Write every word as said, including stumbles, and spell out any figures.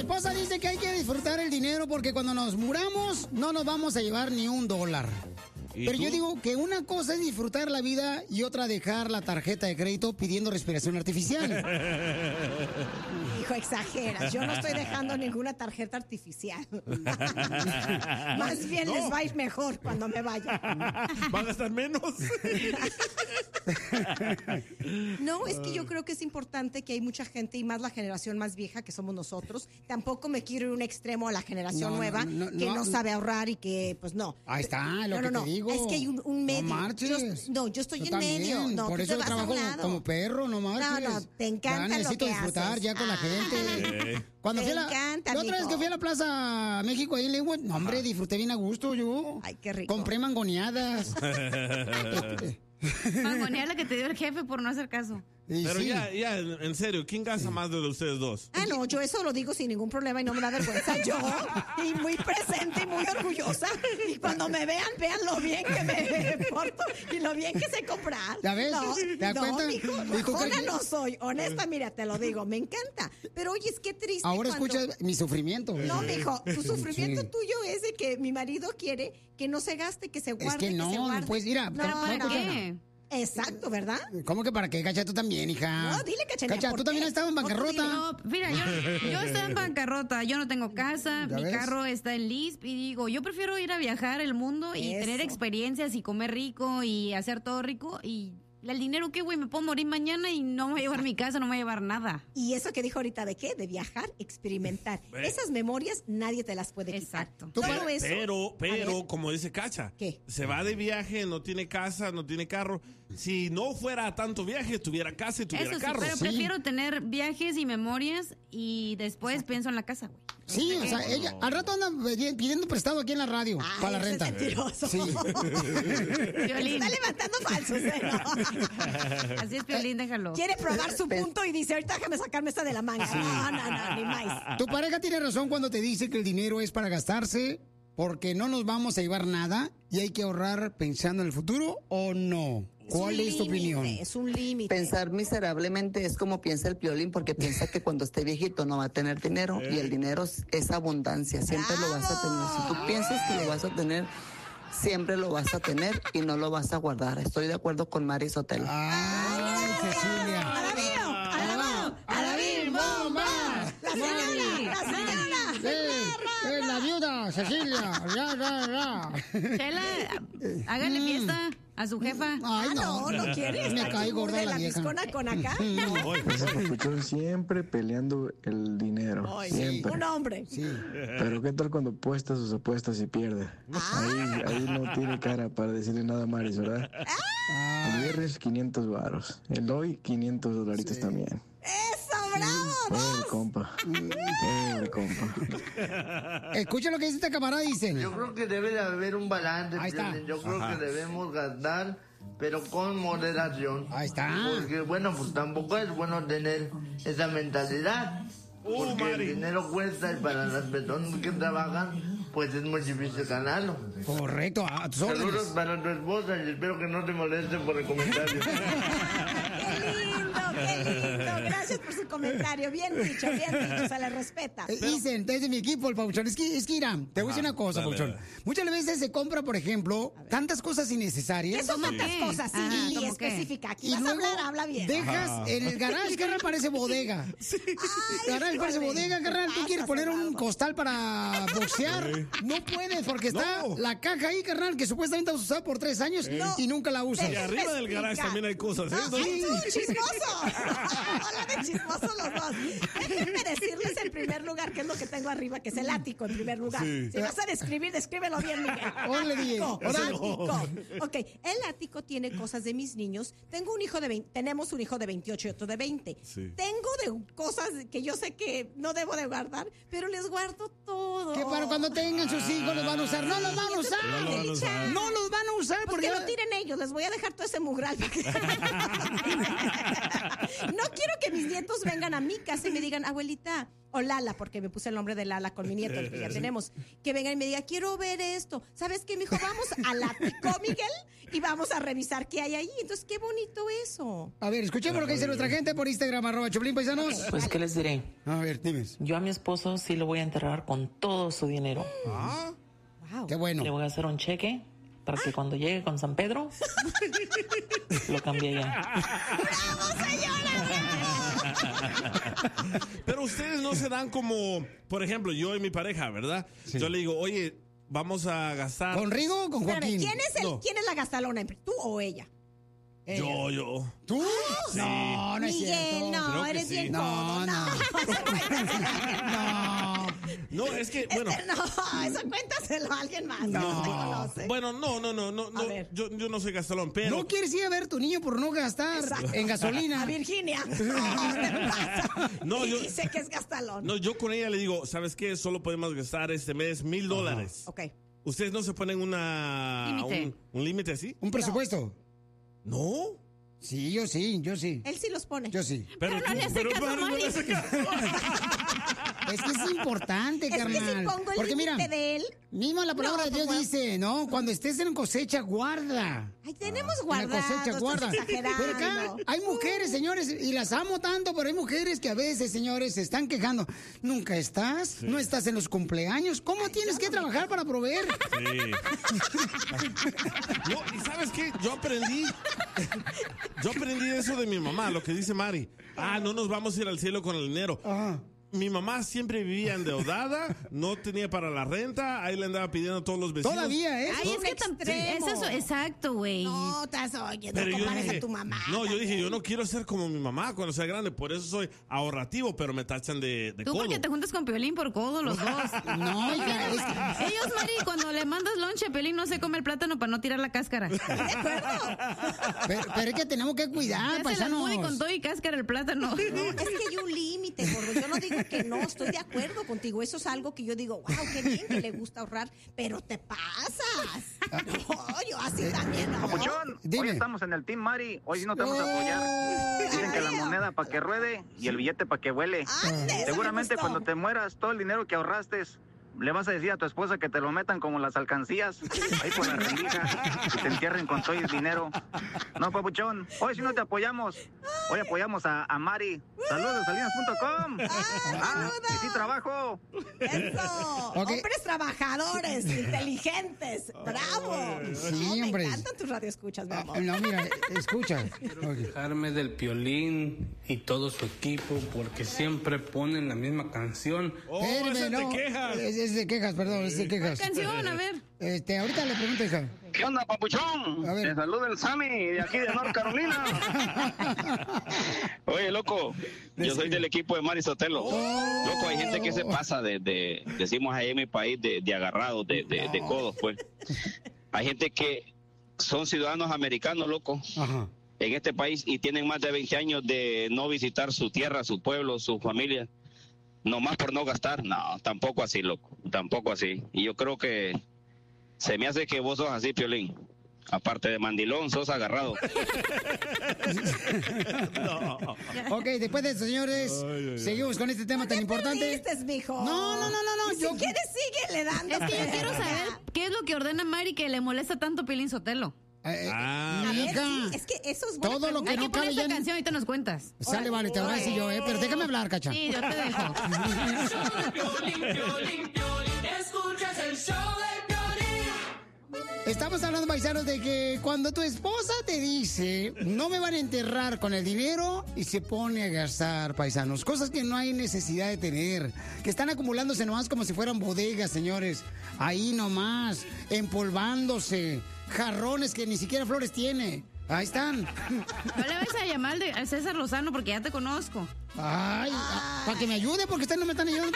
esposa dice que hay que disfrutar el dinero porque cuando nos muramos no nos vamos a llevar ni un dólar. Pero tú? Yo digo que una cosa es disfrutar la vida y otra dejar la tarjeta de crédito pidiendo respiración artificial. Hijo, exageras. Yo no estoy dejando ninguna tarjeta artificial. Más bien no. Les va a ir mejor cuando me vaya. ¿Van a gastar menos? No, es que yo creo que es importante que hay mucha gente y más la generación más vieja que somos nosotros. Tampoco me quiero ir a un extremo a la generación no, nueva no, no, que no, no sabe ahorrar y que, pues no. Ahí está, lo no, que no, te digo. Es que hay un, un medio. No marches. Yo, no, yo estoy yo en también. medio. No, por eso yo trabajo como perro, no marches. No, no, te encanta ya, necesito lo que disfrutar haces. ya con la gente. Sí. Cuando te fui a la, encanta, la otra mijo. vez que fui a la Plaza México ahí en Leywood, no, hombre, disfruté bien a gusto yo. Ay, qué rico. Compré mangoneadas. Mangoneada la que te dio el jefe por no hacer caso. Y Pero sí. ya, ya, en serio, ¿quién gasta más de ustedes dos? Ah, no, yo eso lo digo sin ningún problema y no me da vergüenza. Yo, y muy presente y muy orgullosa. Y cuando me vean, vean lo bien que me porto y lo bien que sé comprar. ¿Ya ves? No, ¿Te das no, cuenta? mijo, ¿Y tú bajona crees? no soy. Honesta, mira, te lo digo, me encanta. Pero oye, es que triste. Ahora cuando... escucha mi sufrimiento. No, mijo, tu sufrimiento Sí. tuyo es de que mi marido quiere que no se gaste, que se guarde, Es que no, se guarde. no puedes ir a... No, ¿Para no, qué? no. Exacto, ¿verdad? ¿Cómo que para qué? Cacha, tú también, hija. No, dile, Cachanilla, Cacha, ¿por tú también qué? has estado en No, tú bancarrota. dile. No, mira, yo, yo estoy en bancarrota, yo no tengo casa, ¿Ya mi ves? carro está en lease y digo, yo prefiero ir a viajar el mundo y Eso. tener experiencias y comer rico y hacer todo rico y el dinero que, güey, me puedo morir mañana y no me voy a llevar mi casa, no me voy a llevar nada. Y eso que dijo ahorita, ¿de qué? De viajar, experimentar. Ve. Esas memorias nadie te las puede quitar. Exacto. Todo Pero- eso. Pero, A pero, ver, como dice Cacha, ¿Qué? se va de viaje, no tiene casa, no tiene carro. Si no fuera tanto viaje, tuviera casa y tuviera Eso sí, carro. pero Sí. prefiero tener viajes y memorias y después pienso en la casa, güey. Sí, o sea, ella al rato anda pidi- pidiendo prestado aquí en la radio Ay, para la ese renta. mentiroso. Sí. Piolín. Está levantando falsos, ¿eh? No. Así es, Piolín, déjalo. Quiere probar su punto y dice, ahorita déjame sacarme esta de la manga. No, no, no, ni más. Tu pareja tiene razón cuando te dice que el dinero es para gastarse porque no nos vamos a llevar nada y hay que ahorrar pensando en el futuro o no. ¿Cuál un es tu límite, opinión? Es un límite. Pensar miserablemente es como piensa el Piolín, porque piensa que cuando esté viejito no va a tener dinero, y el dinero es, es abundancia, siempre lo vas a tener. Si tú piensas que lo vas a tener, siempre lo vas a tener y no lo vas a guardar. Estoy de acuerdo con Mari Sotelo. ¡Ay, Cecilia! ¡Alabío! ¡Alabao! ¡Alabim, bomba! ¡La señora! ¡La señora! Sí, es la viuda, Cecilia. Ya, ya, ya. Chela, háganle fiesta a su jefa. Ay, Ah, no, no. no quiere. Me Está cae aquí gorda de la la vieja. fiscona con acá. Ese papuchón siempre peleando el dinero. Ay, siempre. un hombre. Sí. Pero ¿qué tal cuando apuesta sus apuestas y pierde? Ahí, ahí no tiene cara para decirle nada a Maris, ¿verdad? El viernes quinientos varos. El hoy quinientos dolaritos también. ¡Eso, bravo! Pobre compa. Pobre compa. Escucha lo que dice esta camarada, dice. Yo creo que debe de haber un balance. Ahí está. Piolín. Yo creo Ajá. que debemos gastar, pero con moderación. Ahí está. Porque, bueno, pues tampoco es bueno tener esa mentalidad. Uh, Porque Mari. el dinero cuesta y para las personas que trabajan, pues es muy difícil ganarlo. Correcto, a tus órdenes. Saludos para tu esposa y espero que no te moleste por el comentario. ¡Qué lindo, qué lindo! Gracias por su comentario. Bien dicho, bien dicho, se le respeta. Eh, Dicen, desde mi equipo, el Pauchón. Es que, es que, mira, te voy a decir una cosa, dale, Pauchón. dale. Muchas veces se compra, por ejemplo, tantas cosas innecesarias. ¿Qué son tantas qué? cosas? Sí, Ajá, y ¿cómo qué? específica. Aquí Y vas a luego hablar, habla bien. dejas en el garage, carnal, parece bodega. Garage parece híjole. bodega, carnal. Tú Pasa, quieres poner un Fernando. costal para boxear. No puedes porque está No. la caja ahí, carnal, que supuestamente vas a usar por tres años y nunca la usas. Y arriba del garage explicar. también hay cosas, ¿eh? No, ¡ay, tú, chismoso! Hola de chismoso los dos. Déjenme decirles en primer lugar qué es lo que tengo arriba, que es el ático en primer lugar. Sí. Si vas a describir, descríbelo bien, Miguel. Órale, bien. Ático, Órale. ático. Ok, el ático tiene cosas de mis niños. Tengo un hijo de veinte, tenemos un hijo de veintiocho y otro de veinte. Sí. Tengo de cosas que yo sé que no debo de guardar, pero les guardo todo. Que para cuando tengan sus hijos los van a usar. No los van a usar. No los van a usar. No los van a usar Pues porque que lo tiren ellos, les voy a dejar todo ese mugral. para que- No quiero que mis nietos vengan a mi casa y me digan, abuelita, o Lala, porque me puse el nombre de Lala con mi nieto, el que ya tenemos, que vengan y me digan, quiero ver esto. ¿Sabes qué, mijo? Vamos al ático, Miguel, y vamos a revisar qué hay ahí. Entonces, qué bonito eso. A ver, escuchemos lo que dice nuestra gente por Instagram, arroba Choplin Paisanos. Okay. Pues, ¿qué les diré? A ver, dime. Yo a mi esposo sí lo voy a enterrar con todo su dinero. Ah, wow. Qué bueno. Le voy a hacer un cheque para que cuando llegue con San Pedro lo cambie ya. ¡Bravo, señora! Pero ustedes no se dan como, por ejemplo, yo y mi pareja, ¿verdad? Sí. Yo le digo, oye, vamos a gastar. ¿Con Rigo o con Joaquín? Espérame, ¿quién es, el, no. ¿quién es la gastalona? ¿Tú o ella? Ella. Yo, yo. ¿Tú? Sí. No, no es Miguel, cierto. no, Creo eres sí. bien no, codo. No, no. No, es que, bueno. Este, no, eso cuéntaselo a alguien más. No. No te conoce. Bueno, no, no, no, no. no yo, yo no soy gastalón, pero. No quieres ir a ver a tu niño por no gastar Exacto. en gasolina. A Virginia. No, y yo. dice que es gastalón. No, yo con ella le digo, ¿sabes qué? Solo podemos gastar este mes mil dólares. Ok. ¿Ustedes no se ponen una. Límite. ¿Un límite así? ¿Un presupuesto? No. Sí, yo sí, yo sí. Él sí los pone. Yo sí. Pero, pero no le hace caso, Mari. Es que es importante, es carnal. Es que si pongo el porque mira, de él. Misma la palabra no, de Dios pues, dice, ¿no? Cuando estés en cosecha, guarda. Ay, tenemos guardados. En la cosecha, guarda. Pero acá hay mujeres, señores, y las amo tanto, pero hay mujeres que a veces, señores, se están quejando. Nunca estás, sí. no estás en los cumpleaños. ¿Cómo Ay, tienes que trabajar para proveer? Sí. No, y ¿sabes qué? Yo aprendí, yo aprendí eso de mi mamá, lo que dice Mari. Ah, no nos vamos a ir al cielo con el dinero. Ajá. Mi mamá siempre vivía endeudada, no tenía para la renta, ahí le andaba pidiendo a todos los vecinos. Todavía, ¿eh? Ay, es que extremo. Es eso, exacto, güey. No, estás oyendo, no compares dije, a tu mamá. No, yo dije, yo no quiero ser como mi mamá cuando sea grande, por eso soy ahorrativo, pero me tachan de, de Tú codo. porque te juntas con Piolín por codo los dos. No, ya, es que... Ellos, Mari, cuando le mandas lonche, Piolín no se come el plátano para no tirar la cáscara. ¿De acuerdo? Pero, pero es que tenemos que cuidar, paisanos. Se con todo y cáscara el plátano. No, es que hay un límite, gordo. Yo no digo que no, estoy de acuerdo contigo. Eso es algo que yo digo, wow, qué bien que le gusta ahorrar, pero te pasas. No, yo así también no. Papuchón, hoy estamos en el Team Mari, hoy sí no te vamos a apoyar. Dicen que la moneda para que ruede y el billete para que huele. Ande, seguramente cuando te mueras, todo el dinero que ahorraste, le vas a decir a tu esposa que te lo metan como las alcancías, ahí por la rendija, y te entierren con todo el dinero. No, papuchón, hoy sí no te apoyamos. Hoy apoyamos a, a Mari. Saludos, salinas punto com. Ah, y sí trabajo. Eso. Okay. Hombres trabajadores, inteligentes. Bravo. Sí, no, me hombre. Me encantan tus radioescuchas, mi amor. No, mira, escucha. Quiero quejarme del Piolín y todo su equipo porque siempre ponen la misma canción. Oh, Espérame, es no. de quejas. Es, es de quejas, perdón, es de quejas. ¿Qué canción? A ver. Este, ahorita le pregunto, hija. ¿Qué onda, papuchón? Te saluda el Sammy de aquí de North Carolina. Oye, loco, yo soy del equipo de Mari Sotelo. Oh. Loco, hay gente que se pasa de, de decimos ahí en mi país, de, de agarrados, de, de, de codos, pues. Hay gente que son ciudadanos americanos, loco. Ajá. En este país y tienen más de veinte años de no visitar su tierra, su pueblo, su familia. Nomás por no gastar. No, tampoco así, loco. Tampoco así. Y yo creo que se me hace que vos sos así, Piolín. Aparte de mandilón, sos agarrado. No. Ok, después de eso, señores, ay, ay, seguimos ay. con este tema tan importante. Perdiste, mijo. No, no, no, no, no. Yo... Si quieres, síguele dando. Es que yo quiero saber qué es lo que ordena Mari que le molesta tanto Piolín Sotelo. Eh, ah. A ver, sí, es que eso es todo lo que hay no que poner cabe esta canción, ahorita nos cuentas. Sale, vale, te lo voy a decir yo, eh, pero déjame hablar, cacha. Sí, yo te dejo. Piolín, Piolín, Piolín, escuchas el show de Piolín. Estamos hablando, paisanos, de que cuando tu esposa te dice no me van a enterrar con el dinero y se pone a gastar, paisanos, cosas que no hay necesidad de tener, que están acumulándose nomás como si fueran bodegas, señores, ahí nomás, empolvándose, jarrones que ni siquiera flores tiene. Ahí están. No le vais a llamar a César Lozano porque ya te conozco. Ay, para que me ayude porque ustedes no me están ayudando